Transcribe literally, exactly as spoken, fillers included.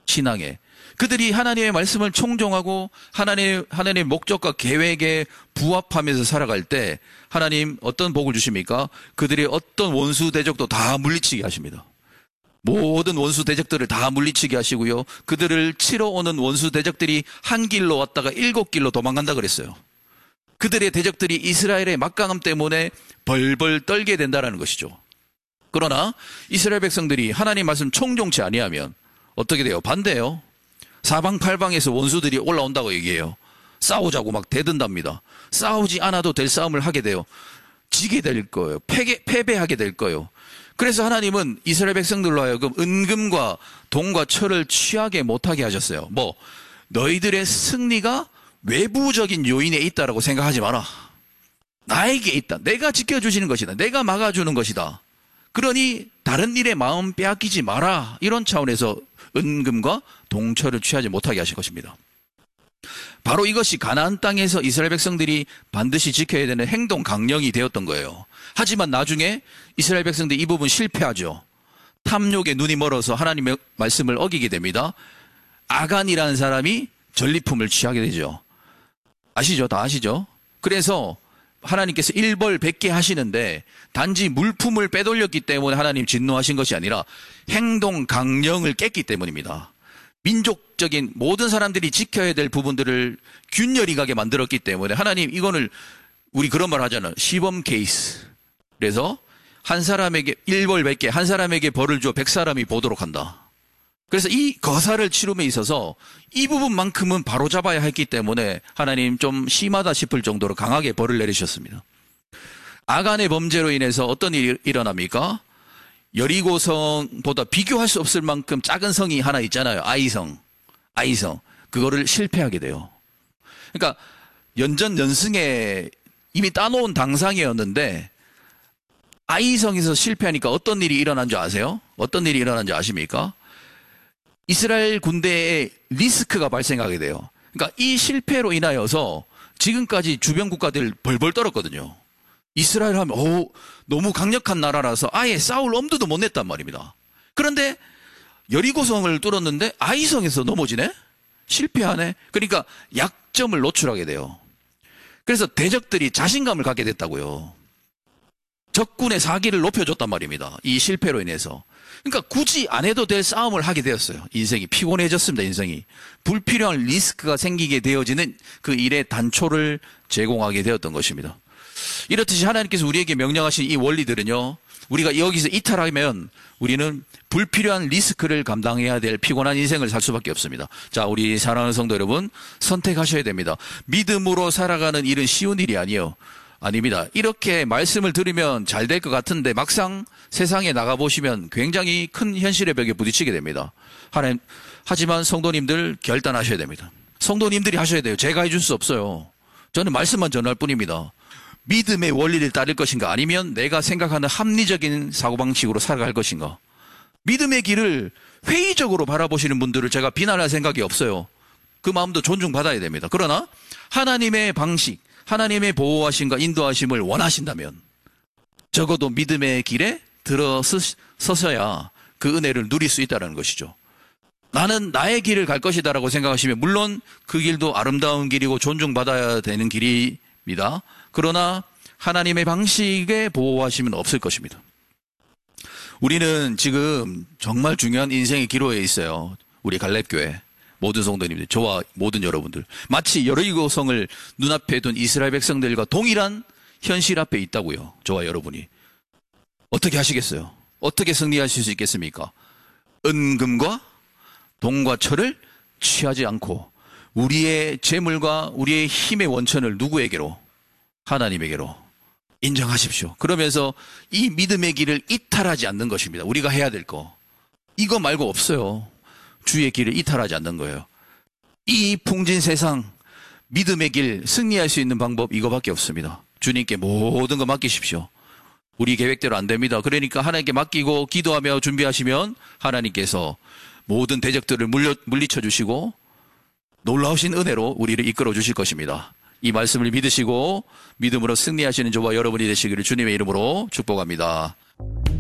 신앙에. 그들이 하나님의 말씀을 청종하고 하나님, 하나님의 목적과 계획에 부합하면서 살아갈 때 하나님 어떤 복을 주십니까? 그들의 어떤 원수 대적도 다 물리치게 하십니다. 모든 원수 대적들을 다 물리치게 하시고요. 그들을 치러 오는 원수 대적들이 한 길로 왔다가 일곱 길로 도망간다 그랬어요. 그들의 대적들이 이스라엘의 막강함 때문에 벌벌 떨게 된다는 것이죠. 그러나 이스라엘 백성들이 하나님 말씀 청종치 아니하면 어떻게 돼요? 반대예요. 사방팔방에서 원수들이 올라온다고 얘기해요. 싸우자고 막 대든답니다. 싸우지 않아도 될 싸움을 하게 돼요. 지게 될 거예요. 패배, 패배하게 될 거예요. 그래서 하나님은 이스라엘 백성들로 하여금 은금과 동과 철을 취하게 못하게 하셨어요. 뭐 너희들의 승리가 외부적인 요인에 있다라고 생각하지 마라. 나에게 있다. 내가 지켜주시는 것이다. 내가 막아주는 것이다. 그러니 다른 일에 마음 빼앗기지 마라. 이런 차원에서 은금과 동철을 취하지 못하게 하실 것입니다. 바로 이것이 가나안 땅에서 이스라엘 백성들이 반드시 지켜야 되는 행동 강령이 되었던 거예요. 하지만 나중에 이스라엘 백성들이 이 부분 실패하죠. 탐욕에 눈이 멀어서 하나님의 말씀을 어기게 됩니다. 아간이라는 사람이 전리품을 취하게 되죠. 아시죠? 다 아시죠? 그래서 하나님께서 일벌백계 하시는데 단지 물품을 빼돌렸기 때문에 하나님 진노하신 것이 아니라 행동 강령을 깼기 때문입니다. 민족적인 모든 사람들이 지켜야 될 부분들을 균열이 가게 만들었기 때문에 하나님 이거를 우리 그런 말 하잖아요. 시범 케이스. 그래서 한 사람에게 일벌백계, 한 사람에게 벌을 줘 백 사람이 보도록 한다. 그래서 이 거사를 치rum에 있어서 이 부분만큼은 바로잡아야 했기 때문에 하나님 좀 심하다 싶을 정도로 강하게 벌을 내리셨습니다. 아간의 범죄로 인해서 어떤 일이 일어납니까? 여리고성보다 비교할 수 없을 만큼 작은 성이 하나 있잖아요. 아이성. 아이성. 그거를 실패하게 돼요. 그러니까 연전 연승에 이미 따놓은 당상이었는데 아이성에서 실패하니까 어떤 일이 일어난 줄 아세요? 어떤 일이 일어난 줄 아십니까? 이스라엘 군대에 리스크가 발생하게 돼요. 그러니까 이 실패로 인하여서 지금까지 주변 국가들 벌벌 떨었거든요. 이스라엘 하면 오, 너무 강력한 나라라서 아예 싸울 엄두도 못 냈단 말입니다. 그런데 여리고성을 뚫었는데 아이성에서 넘어지네? 실패하네? 그러니까 약점을 노출하게 돼요. 그래서 대적들이 자신감을 갖게 됐다고요. 적군의 사기를 높여줬단 말입니다. 이 실패로 인해서. 그러니까 굳이 안 해도 될 싸움을 하게 되었어요. 인생이 피곤해졌습니다. 인생이. 불필요한 리스크가 생기게 되어지는 그 일의 단초를 제공하게 되었던 것입니다. 이렇듯이 하나님께서 우리에게 명령하신 이 원리들은요. 우리가 여기서 이탈하면 우리는 불필요한 리스크를 감당해야 될 피곤한 인생을 살 수밖에 없습니다. 자, 우리 사랑하는 성도 여러분, 선택하셔야 됩니다. 믿음으로 살아가는 일은 쉬운 일이 아니에요. 아닙니다. 이렇게 말씀을 들으면 잘 될 것 같은데 막상 세상에 나가보시면 굉장히 큰 현실의 벽에 부딪히게 됩니다. 하나님, 하지만 성도님들 결단하셔야 됩니다. 성도님들이 하셔야 돼요. 제가 해줄 수 없어요. 저는 말씀만 전할 뿐입니다. 믿음의 원리를 따를 것인가 아니면 내가 생각하는 합리적인 사고방식으로 살아갈 것인가. 믿음의 길을 회의적으로 바라보시는 분들을 제가 비난할 생각이 없어요. 그 마음도 존중받아야 됩니다. 그러나 하나님의 방식, 하나님의 보호하심과 인도하심을 원하신다면 적어도 믿음의 길에 들어서셔야 그 은혜를 누릴 수 있다는 것이죠. 나는 나의 길을 갈 것이다라고 생각하시면 물론 그 길도 아름다운 길이고 존중받아야 되는 길입니다. 그러나 하나님의 방식에 보호하심은 없을 것입니다. 우리는 지금 정말 중요한 인생의 기로에 있어요. 우리 갈렙교회. 모든 성도님들, 저와 모든 여러분들. 마치 여리고성을 눈앞에 둔 이스라엘 백성들과 동일한 현실 앞에 있다고요. 저와 여러분이. 어떻게 하시겠어요? 어떻게 승리하실 수 있겠습니까? 은금과 동과 철을 취하지 않고 우리의 재물과 우리의 힘의 원천을 누구에게로? 하나님에게로 인정하십시오. 그러면서 이 믿음의 길을 이탈하지 않는 것입니다. 우리가 해야 될 거. 이거 말고 없어요. 주의 길을 이탈하지 않는 거예요. 이 풍진 세상 믿음의 길 승리할 수 있는 방법 이거밖에 없습니다. 주님께 모든 거 맡기십시오. 우리 계획대로 안 됩니다. 그러니까 하나님께 맡기고 기도하며 준비하시면 하나님께서 모든 대적들을 물려, 물리쳐 주시고 놀라우신 은혜로 우리를 이끌어 주실 것입니다. 이 말씀을 믿으시고 믿음으로 승리하시는 저와 여러분이 되시기를 주님의 이름으로 축복합니다.